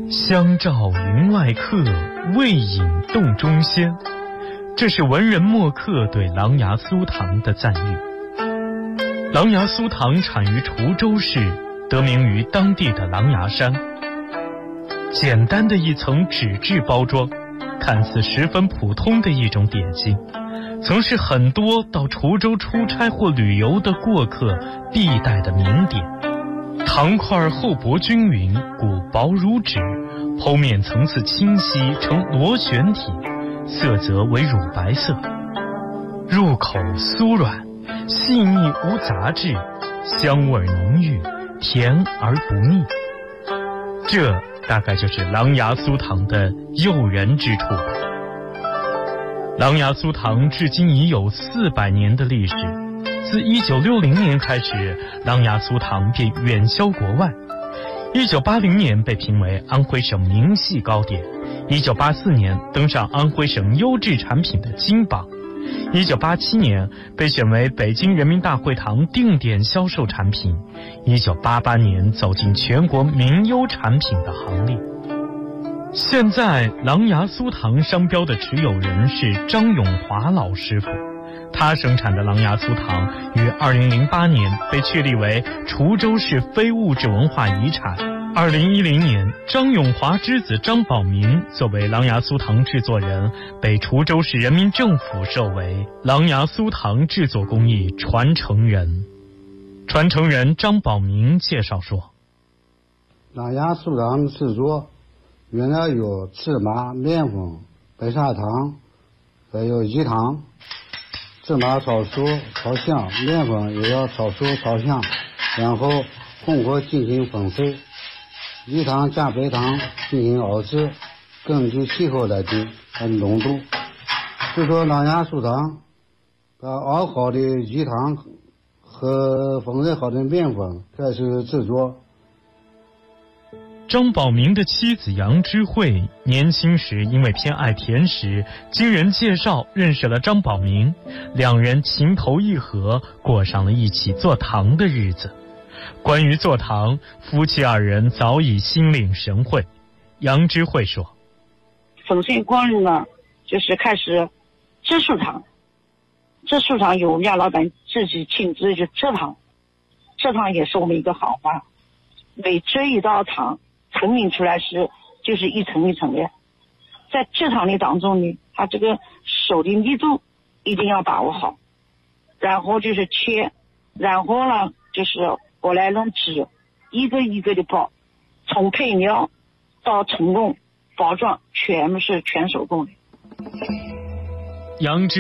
香照云外客，未饮洞中仙。这是文人墨客对琅琊苏糖的赞誉。琅琊苏糖产于滁州市，得名于当地的琅琊山。简单的一层纸质包装，看似十分普通的一种点心，曾是很多到滁州出差或旅游的过客必带的名点。糖块厚薄均匀，骨薄如纸，剖面层次清晰，呈螺旋体，色泽为乳白色，入口酥软，细腻无杂质，香味浓郁，甜而不腻。这大概就是琅琊苏糖的诱人之处吧。琅琊苏糖至今已有400年的历史，自1960年开始，琅琊苏糖便远销国外。1980年被评为安徽省明细糕点，1984年登上安徽省优质产品的金榜，1987年被选为北京人民大会堂定点销售产品，1988年走进全国名优产品的行列。现在琅琊苏糖商标的持有人是张永华老师傅，他生产的琅琊苏糖于2008年被确立为滁州市非物质文化遗产。2010年，张永华之子张宝明作为琅琊苏糖制作人，被滁州市人民政府授为琅琊苏糖制作工艺传承人。传承人张宝明介绍说， 琅琊苏糖制作原料有芝麻、面粉、白砂糖，还有饴糖。芝麻炒熟炒香，面粉也要炒熟炒香，然后混合进行粉碎。饴糖加白糖进行熬制，根据气候来定浓度。制作琅琊苏糖，把熬好的饴糖和粉碎好的面粉开始制作。 张宝明的妻子杨知慧年轻时因为偏爱甜食，经人介绍认识了张宝明，两人情投意合，过上了一起做糖的日子。关于做糖，夫妻二人早已心领神会。杨知慧说， 粉碎工人呢，就是开始制苏糖，制苏糖由我们家老板自己亲自去制糖，制糖也是我们一个行话，每制一道糖成品出来时就是一层一层的，在制糖的当中呢，它这个手的力度一定要把握好，然后就是切，然后呢就是过来用纸一个一个的包，从配料到成功包装全部是全手工的。 杨知